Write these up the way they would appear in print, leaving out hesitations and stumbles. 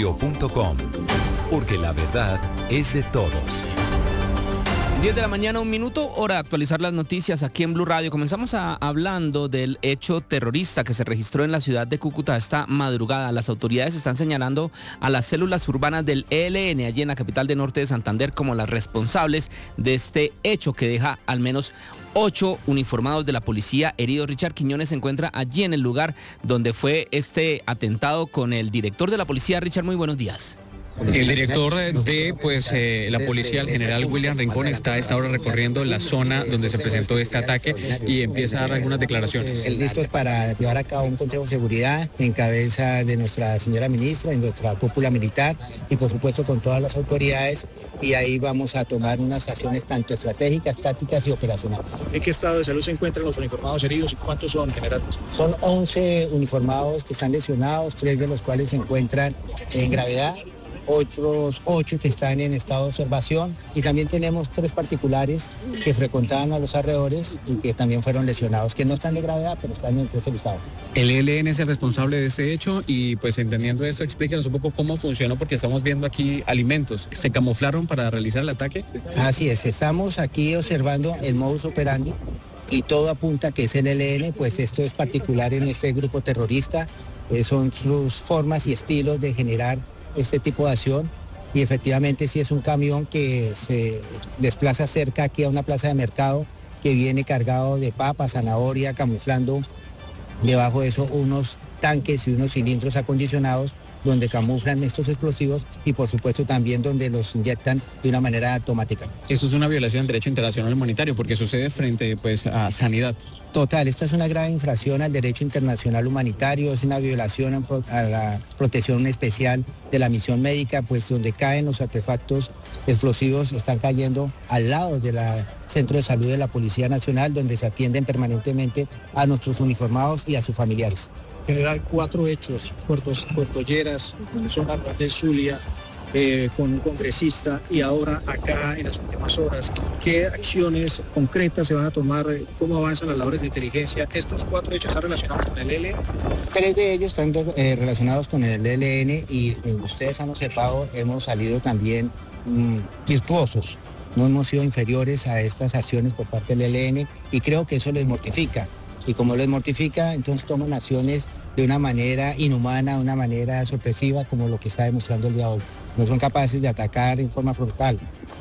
blurradio.com, porque la verdad es de todos. 10 de la mañana, 1 minuto, hora de actualizar las noticias aquí en Blue Radio. Comenzamos hablando del hecho terrorista que se registró en la ciudad de Cúcuta esta madrugada. Las autoridades están señalando a las células urbanas del ELN allí en la capital de Norte de Santander como las responsables de este hecho que deja al menos 8 uniformados de la policía heridos. Richard Quiñones se encuentra allí en el lugar donde fue este atentado con el director de la policía. Richard, muy buenos días. El director de la policía, el general William Rincón, está a esta hora recorriendo la zona donde se presentó este ataque y empieza a dar algunas declaraciones. Listos para llevar a cabo un consejo de seguridad en cabeza de nuestra señora ministra, en nuestra cúpula militar y por supuesto con todas las autoridades, y ahí vamos a tomar unas acciones tanto estratégicas, tácticas y operacionales. ¿En qué estado de salud se encuentran los uniformados heridos y cuántos son, general? Son 11 uniformados que están lesionados, 3 de los cuales se encuentran en gravedad, otros 8 que están en estado de observación, y también tenemos 3 particulares que frecuentaban a los alrededores y que también fueron lesionados, que no están de gravedad, pero están en tercer estado. El ELN es el responsable de este hecho y pues entendiendo esto, explíquenos un poco cómo funcionó, porque estamos viendo aquí alimentos. ¿Se camuflaron para realizar el ataque? Así es, estamos aquí observando el modus operandi y todo apunta que es el ELN, pues esto es particular en este grupo terrorista, son sus formas y estilos de generar este tipo de acción, y efectivamente sí es un camión que se desplaza cerca aquí a una plaza de mercado que viene cargado de papa, zanahoria, camuflando debajo de eso unos tanques y unos cilindros acondicionados donde camuflan estos explosivos y por supuesto también donde los inyectan de una manera automática. Eso es una violación del derecho internacional humanitario porque sucede frente a sanidad. Total, esta es una grave infracción al derecho internacional humanitario, es una violación a la protección especial de la misión médica, pues donde caen los artefactos explosivos están cayendo al lado del centro de salud de la Policía Nacional, donde se atienden permanentemente a nuestros uniformados y a sus familiares. General, 4 hechos, Puerto Lleras, zona de Zulia, con un congresista, y ahora acá en las últimas horas. ¿Qué acciones concretas se van a tomar? ¿Cómo avanzan las labores de inteligencia? ¿Estos 4 hechos están relacionados con el ELN? 3 de ellos están relacionados con el ELN y ustedes han observado, hemos salido también virtuosos. No hemos sido inferiores a estas acciones por parte del ELN y creo que eso les mortifica. Y como les mortifica, entonces toman acciones de una manera inhumana, de una manera sorpresiva, como lo que está demostrando el día de hoy. No son capaces de atacar en forma frontal,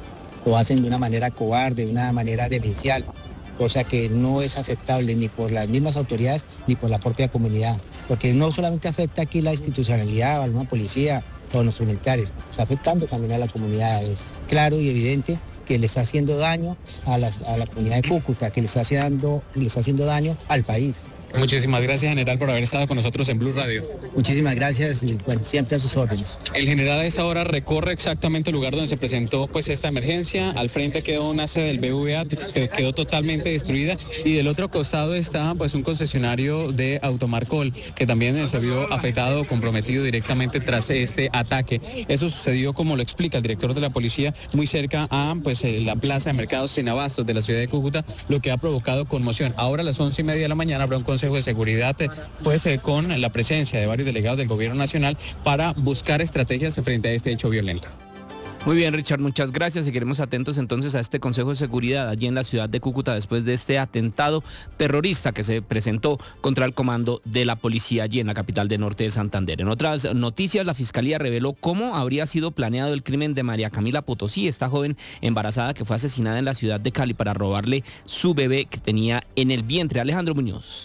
lo hacen de una manera cobarde, de una manera demencial, cosa que no es aceptable ni por las mismas autoridades ni por la propia comunidad, porque no solamente afecta aquí la institucionalidad, a la policía o a nuestros militares, está afectando también a la comunidad. Es claro y evidente que le está haciendo daño a la comunidad de Cúcuta, que le está haciendo daño al país. Muchísimas gracias, general, por haber estado con nosotros en Blue Radio. Muchísimas gracias y bueno, siempre a sus órdenes. El general a esta hora recorre exactamente el lugar donde se presentó esta emergencia. Al frente quedó una sede del BBVA que quedó totalmente destruida y del otro costado está un concesionario de Automarcol que también se vio afectado, comprometido directamente tras este ataque. Eso sucedió, como lo explica el director de la policía, muy cerca a la plaza de mercados sin abastos de la ciudad de Cúcuta, lo que ha provocado conmoción. Ahora a las 11:30 de la mañana habrá un consejo de seguridad con la presencia de varios delegados del gobierno nacional para buscar estrategias frente a este hecho violento. Muy bien, Richard, muchas gracias. Seguiremos atentos entonces a este Consejo de Seguridad allí en la ciudad de Cúcuta después de este atentado terrorista que se presentó contra el comando de la policía allí en la capital de Norte de Santander. En otras noticias, la Fiscalía reveló cómo habría sido planeado el crimen de María Camila Potosí, esta joven embarazada que fue asesinada en la ciudad de Cali para robarle su bebé que tenía en el vientre. Alejandro Muñoz.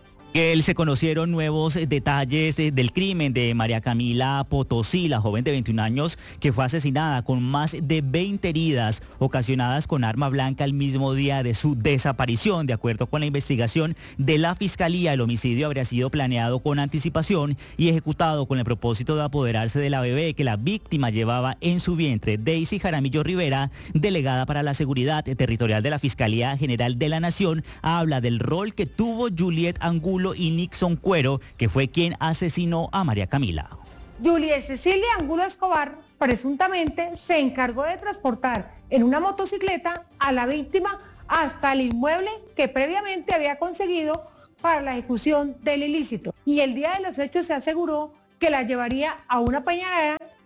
Se conocieron nuevos detalles del crimen de María Camila Potosí, la joven de 21 años que fue asesinada con más de 20 heridas ocasionadas con arma blanca el mismo día de su desaparición. De acuerdo con la investigación de la Fiscalía, el homicidio habría sido planeado con anticipación y ejecutado con el propósito de apoderarse de la bebé que la víctima llevaba en su vientre. Daisy Jaramillo Rivera, delegada para la Seguridad Territorial de la Fiscalía General de la Nación, habla del rol que tuvo Juliet Angulo y Nixon Cuero, que fue quien asesinó a María Camila. Juliet Cecilia Angulo Escobar presuntamente se encargó de transportar en una motocicleta a la víctima hasta el inmueble que previamente había conseguido para la ejecución del ilícito. Y el día de los hechos se aseguró que la llevaría a una peñadera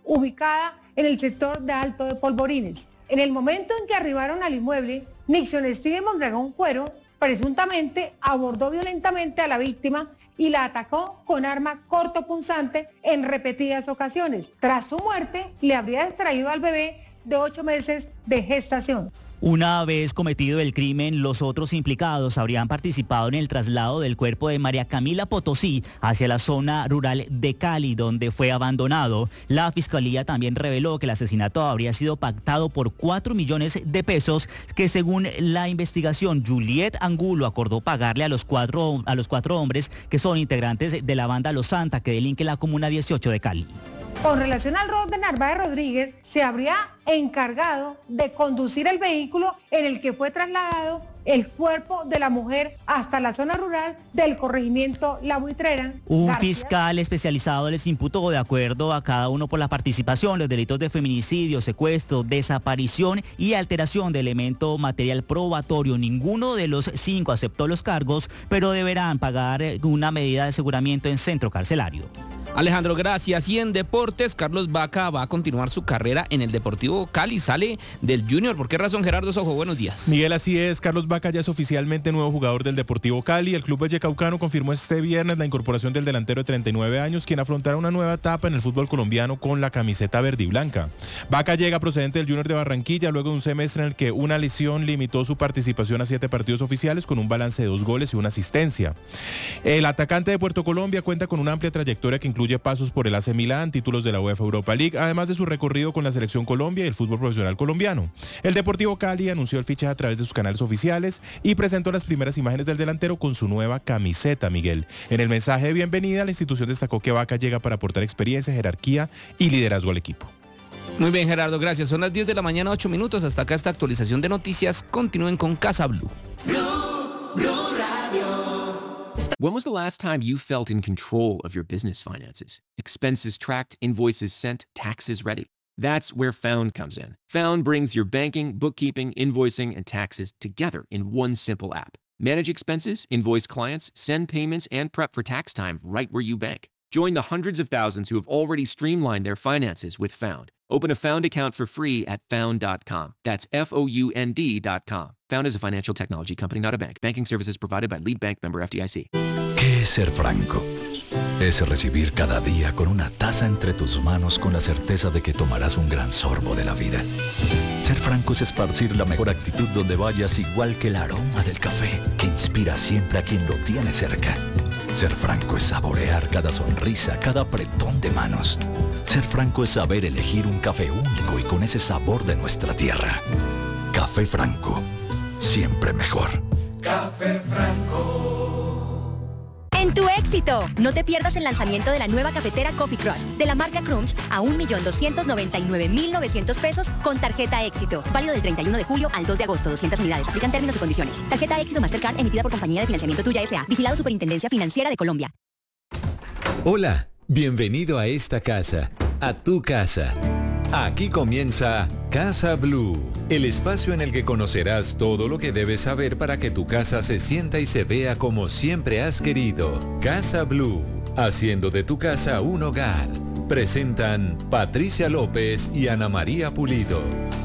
ubicada en el sector de Alto de Polvorines. En el momento en que arribaron al inmueble, Nixon Steven Mondragón Cuero presuntamente abordó violentamente a la víctima y la atacó con arma cortopunzante en repetidas ocasiones. Tras su muerte, le habría extraído al bebé de 8 meses de gestación. Una vez cometido el crimen, los otros implicados habrían participado en el traslado del cuerpo de María Camila Potosí hacia la zona rural de Cali, donde fue abandonado. La fiscalía también reveló que el asesinato habría sido pactado por 4 millones de pesos, que según la investigación, Juliet Angulo acordó pagarle a los cuatro hombres que son integrantes de la banda Los Santa, que delinque en la Comuna 18 de Cali. Con relación al robo de Narváez Rodríguez, se habría encargado de conducir el vehículo en el que fue trasladado el cuerpo de la mujer hasta la zona rural del corregimiento La Buitrera. Un fiscal especializado les imputó, de acuerdo a cada uno por la participación, los delitos de feminicidio, secuestro, desaparición y alteración de elemento material probatorio. Ninguno de los 5 aceptó los cargos, pero deberán pagar una medida de aseguramiento en centro carcelario. Alejandro, gracias. Y en deportes, Carlos Vaca va a continuar su carrera en el Deportivo Cali. Sale del Junior. ¿Por qué razón, Gerardo Sojo? Buenos días. Miguel, así es. Carlos Vaca ya es oficialmente nuevo jugador del Deportivo Cali. El club vallecaucano confirmó este viernes la incorporación del delantero de 39 años, quien afrontará una nueva etapa en el fútbol colombiano con la camiseta verde y blanca. Vaca llega procedente del Junior de Barranquilla luego de un semestre en el que una lesión limitó su participación a 7 partidos oficiales con un balance de 2 goles y una asistencia. El atacante de Puerto Colombia cuenta con una amplia trayectoria que incluye pasos por el AC Milán, títulos de la UEFA Europa League, además de su recorrido con la Selección Colombia y el fútbol profesional colombiano. El Deportivo Cali anunció el fichaje a través de sus canales oficiales y presentó las primeras imágenes del delantero con su nueva camiseta, Miguel. En el mensaje de bienvenida, la institución destacó que Vaca llega para aportar experiencia, jerarquía y liderazgo al equipo. Muy bien, Gerardo, gracias. Son las 10 de la mañana, 8 minutos. Hasta acá esta actualización de noticias. Continúen con Casa Blue. When was the last time you felt in control of your business finances? Expenses tracked, invoices sent, taxes ready. That's where Found comes in. Found brings your banking, bookkeeping, invoicing, and taxes together in one simple app. Manage expenses, invoice clients, send payments, and prep for tax time right where you bank. Join the hundreds of thousands who have already streamlined their finances with Found. Open a Found account for free at Found.com. That's FOUND.com. Found is a financial technology company, not a bank. Banking services provided by Lead Bank, member FDIC. ¿Qué es ser franco? Es recibir cada día con una taza entre tus manos con la certeza de que tomarás un gran sorbo de la vida. Ser franco es esparcir la mejor actitud donde vayas, igual que el aroma del café que inspira siempre a quien lo tiene cerca. Ser franco es saborear cada sonrisa, cada apretón de manos. Ser franco es saber elegir un café único y con ese sabor de nuestra tierra. Café Franco, siempre mejor. Café Franco. En tu éxito, no te pierdas el lanzamiento de la nueva cafetera Coffee Crush de la marca Crums a 1.299.900 pesos con tarjeta éxito. Válido del 31 de julio al 2 de agosto. 200 unidades. Aplican términos y condiciones. Tarjeta éxito Mastercard emitida por Compañía de Financiamiento Tuya S.A. Vigilado Superintendencia Financiera de Colombia. Hola, bienvenido a esta casa, a tu casa. Aquí comienza Casa Blue, el espacio en el que conocerás todo lo que debes saber para que tu casa se sienta y se vea como siempre has querido. Casa Blue, haciendo de tu casa un hogar. Presentan Patricia López y Ana María Pulido.